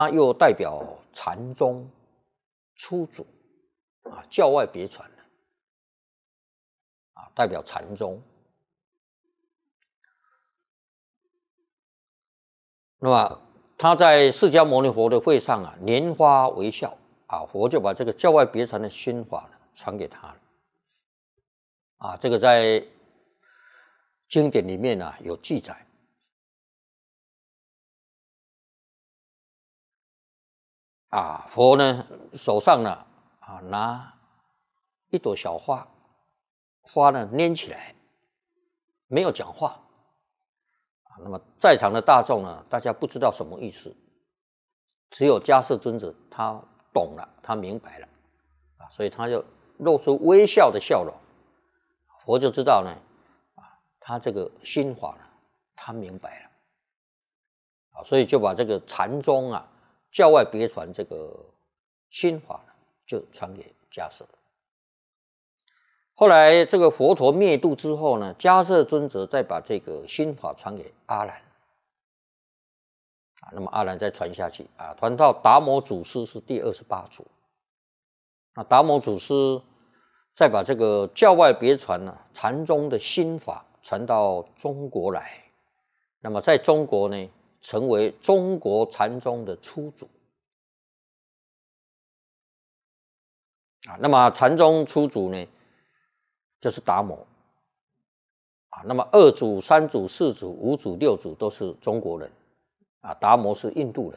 它又代表禅宗出祖啊，教外别传的啊，代表禅宗。那么他在释迦牟尼佛的会上啊，拈花微笑啊，佛就把这个教外别传的心法呢传给他了啊，这个在经典里面啊有记载啊，佛呢手上呢啊拿一朵小花，花呢拈起来，没有讲话。那么在场的大众呢，大家不知道什么意思，只有迦叶尊者他懂了，他明白了啊，所以他就露出微笑的笑容，佛就知道呢，啊，他这个心法呢，他明白了啊，所以就把这个禅宗啊，教外别传这个心法呢，就传给迦叶。后来这个佛陀灭度之后呢，迦叶尊者再把这个心法传给阿难啊，那么阿难再传下去啊，传到达摩祖师是第28祖。那达摩祖师再把这个教外别传呢，禅宗的心法传到中国来，那么在中国呢，成为中国禅宗的初祖啊。那么禅宗初祖呢，就是达摩啊，那么2祖、3祖、4祖、5祖、6祖都是中国人啊，达摩是印度人。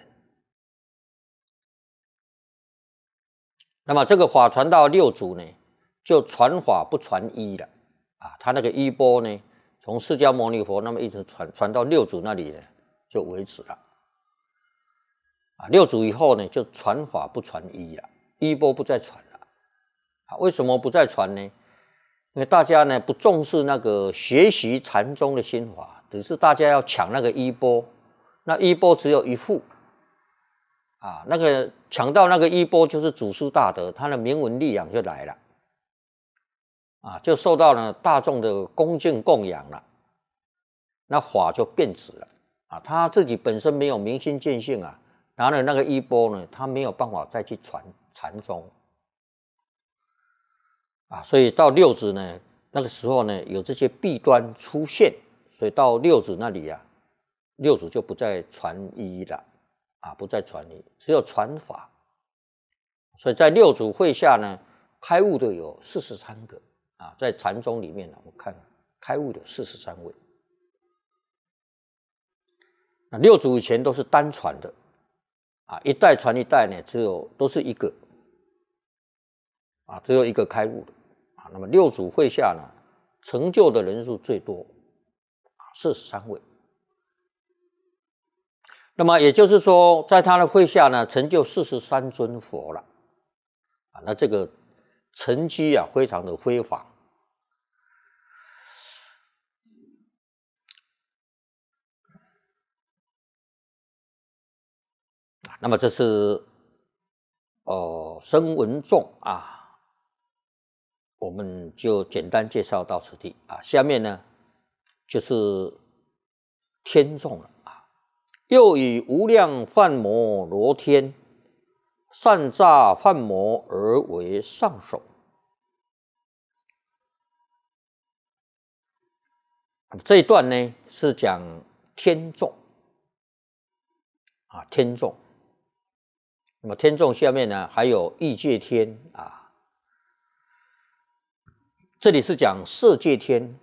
那么这个法传到6祖呢，就传法不传衣了啊，他那个衣钵呢，从释迦牟尼佛那么一直传到6祖那里呢，就为止了啊。6祖以后呢，就传法不传衣了，衣钵不再传了啊。为什么不再传呢？因为大家呢不重视那个学习禅宗的心法，只是大家要抢那个衣钵，那衣钵只有一副啊，那个抢到那个衣钵就是祖师大德，他的名闻利养就来了啊，就受到了大众的恭敬供养了，那法就变质了啊。他自己本身没有明心见性啊，拿了那个衣钵呢，他没有办法再去传禅宗。啊，所以到6祖呢，那个时候呢，有这些弊端出现，所以到6祖那里啊，6祖就不再传衣了啊，不再传衣，只有传法。所以在6祖会下呢，开悟的有43个啊，在禅宗里面呢，我们看开悟的有43位。那6祖以前都是单传的啊，一代传一代呢，都是一个啊，只有一个开悟的。那么6祖会下呢，成就的人数最多43位。那么也就是说，在他的会下呢，成就43尊佛了啊。那这个成绩啊，非常的辉煌。那么这是声闻众啊。我们就简单介绍到此地啊，下面呢就是天众了啊。又以无量梵摩罗天，善诈梵摩而为上首。这一段呢是讲天众啊，天众。那么天众下面呢还有异界天啊。这里是讲色界天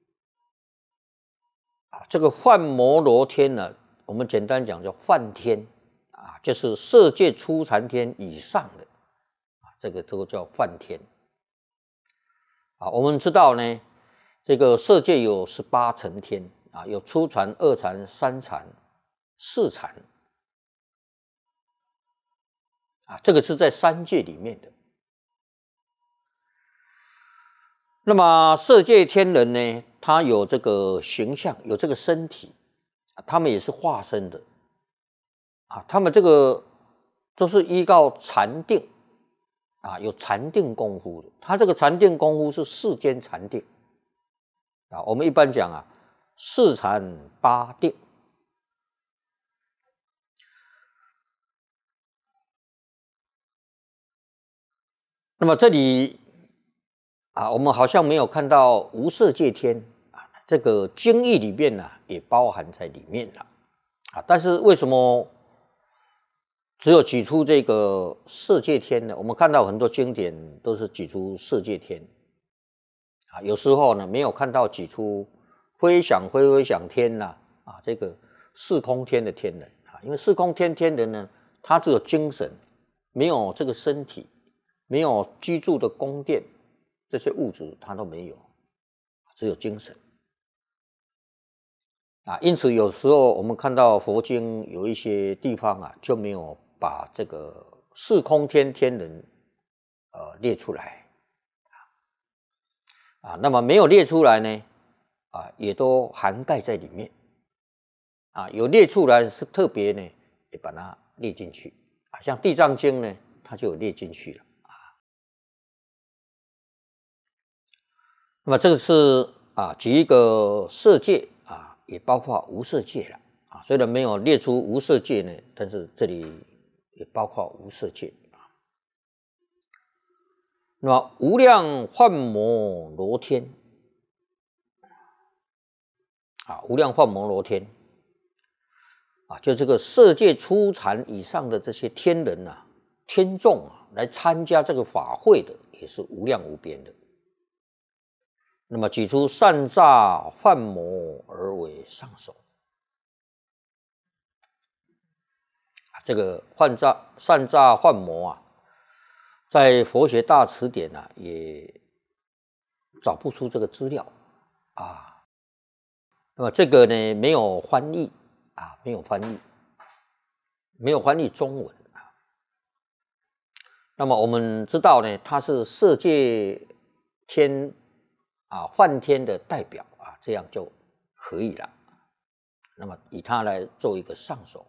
啊，这个梵摩罗天呢，我们简单讲叫梵天啊，就是色界初禅天以上的啊，这个叫梵天啊。我们知道呢，这个色界有18层天啊，有初禅、2禅、3禅、4禅啊，这个是在3界里面的。那么色界天人呢，他有这个形象，有这个身体，他们也是化身的啊。他们这个都是依靠禅定啊，有禅定功夫的。他这个禅定功夫是世间禅定啊。我们一般讲啊，4禅8定那么这里我们好像没有看到无色界天这个经义里面也包含在里面了但是为什么只有举出这个色界天呢？我们看到很多经典都是举出色界天有时候呢没有看到举出非想非非想天这个四空天的天人因为四空天天人呢，他只有精神，没有这个身体，没有居住的宫殿，这些物质他都没有，只有精神因此有时候我们看到佛经有一些地方就没有把这个四空天天人列出来那么没有列出来呢也都涵盖在里面有列出来是特别呢也把它列进去像地藏经呢它就有列进去了那么这个是举一个色界也包括无色界了虽然没有列出无色界呢，但是这里也包括无色界那么无量幻摩罗天无量幻摩罗天就这个色界初禅以上的这些天人天众来参加这个法会的也是无量无边的。那么举出善诈幻魔而为上首这个善诈幻魔在佛学大辞典也找不出这个资料那么这个呢没有翻译没有翻译中文那么我们知道呢，它是色界天梵天的代表这样就可以了。那么以它来做一个上首，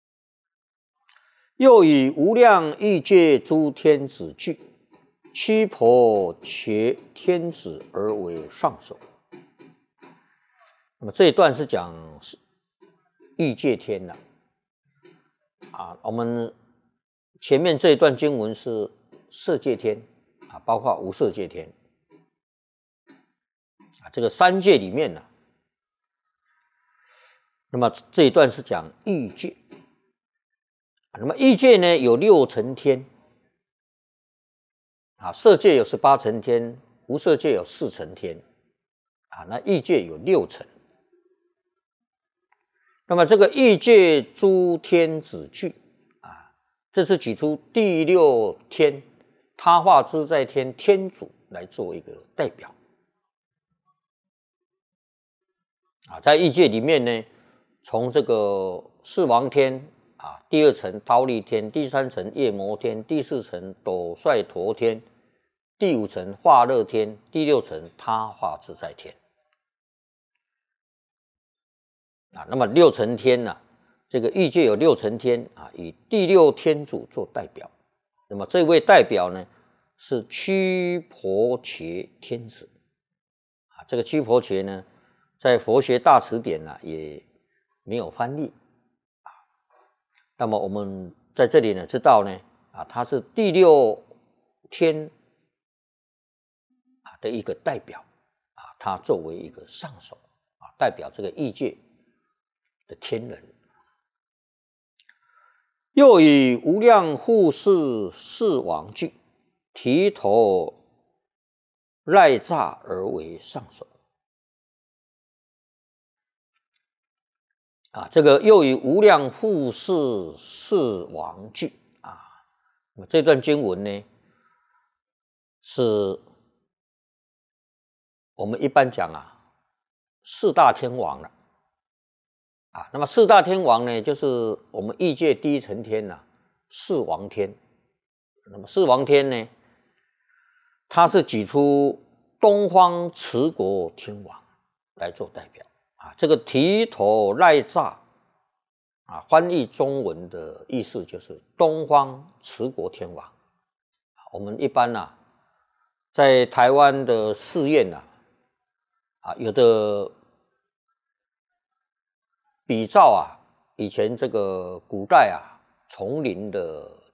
又以无量欲界诸天子具，七婆伽天子而为上首。那么这一段是讲欲界天的我们前面这一段经文是色界天包括无色界天这个三界里面那么这一段是讲欲界那么欲界呢有六层天色界有18层天，无色界有4层天那欲界有6层。那么这个欲界诸天子具这是举出第6天他化自在天天主来做一个代表在欲界里面呢，从这个四王天第2层忉利天，第3层夜摩天，第4层斗率陀天，第5层化乐天，第6层他化自在天那么6层天这个欲界有6层天以第6天主做代表。那么这位代表呢是须婆伽天子这个须婆伽呢在佛学大辞典也没有翻译那么我们在这里呢知道呢他是第6天的一个代表他作为一个上首代表这个欲界的天人。又以无量护世四王具，提头赖诈而为上首这个又以无量护世四王具那么这段经文呢是我们一般讲4大天王了那么4大天王呢就是我们欲界第1层天四王天。那么四王天呢他是举出东方持国天王来做代表这个提头赖诈翻译中文的意思就是东方持国天王。我们一般在台湾的寺院有的比照以前这个古代丛林的